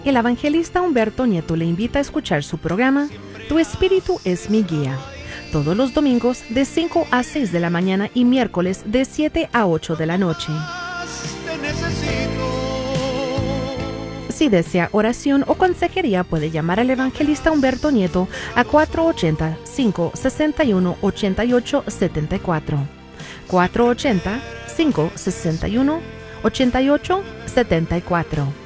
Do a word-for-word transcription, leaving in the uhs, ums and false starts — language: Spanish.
El evangelista Humberto Nieto le invita a escuchar su programa Tu Espíritu es mi guía, todos los domingos de cinco a seis de la mañana y miércoles de siete a ocho de la noche. Si desea oración o consejería, puede llamar al evangelista Humberto Nieto a cuatro ocho cero, cinco seis uno, ocho ocho siete cuatro. cuatro ocho cero, cinco seis uno, ocho ocho siete cuatro.